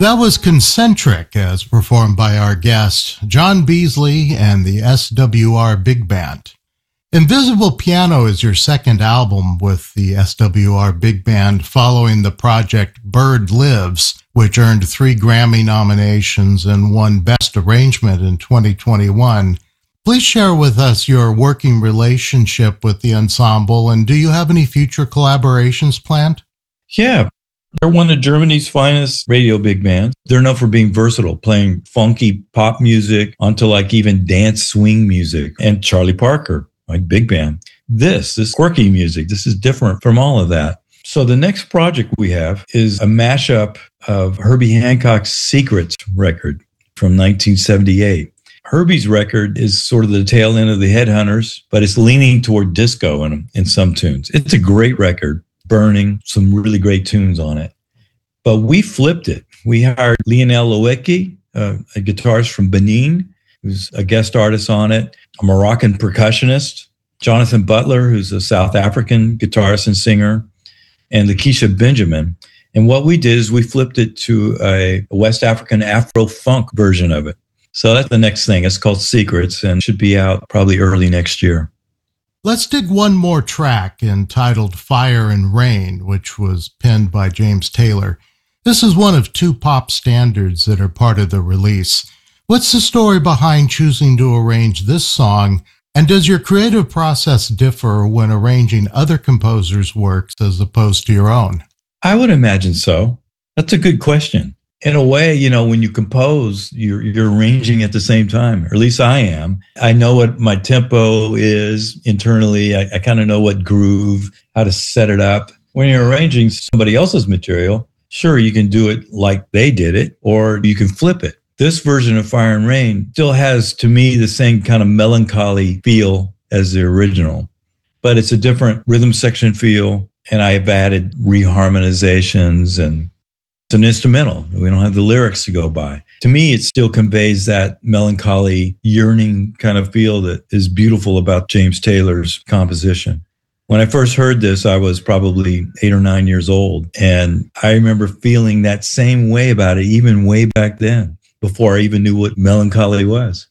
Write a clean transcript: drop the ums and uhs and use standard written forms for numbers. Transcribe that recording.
That was Concentric, as performed by our guest, John Beasley and the SWR Big Band. Invisible Piano is your second album with the SWR Big Band following the project Bird Lives, which earned 3 Grammy nominations and won Best Arrangement in 2021. Please share with us your working relationship with the ensemble, and do you have any future collaborations planned? Yeah. They're one of Germany's finest radio big bands. They're known for being versatile, playing funky pop music onto like even dance swing music. And Charlie Parker, like big band. This quirky music. This is different from all of that. So the next project we have is a mashup of Herbie Hancock's Secrets record from 1978. Herbie's record is sort of the tail end of the Headhunters, but it's leaning toward disco in some tunes. It's a great record. Burning, some really great tunes on it. But we flipped it. We hired Lionel Loeki, a guitarist from Benin, who's a guest artist on it, a Moroccan percussionist, Jonathan Butler, who's a South African guitarist and singer, and Lakeisha Benjamin. And what we did is we flipped it to a West African Afro-funk version of it. So that's the next thing. It's called Secrets and should be out probably early next year. Let's dig one more track entitled Fire and Rain, which was penned by James Taylor. This is one of 2 pop standards that are part of the release. What's the story behind choosing to arrange this song, and does your creative process differ when arranging other composers' works as opposed to your own? I would imagine so. That's a good question. In a way, when you compose, you're arranging at the same time, or at least I am. I know what my tempo is internally. I kind of know what groove, how to set it up. When you're arranging somebody else's material, sure, you can do it like they did it, or you can flip it. This version of Fire and Rain still has, to me, the same kind of melancholy feel as the original, but it's a different rhythm section feel, and I've added reharmonizations and it's an instrumental. We don't have the lyrics to go by. To me, it still conveys that melancholy, yearning kind of feel that is beautiful about James Taylor's composition. When I first heard this, I was probably 8 or 9 years old. And I remember feeling that same way about it, even way back then, before I even knew what melancholy was.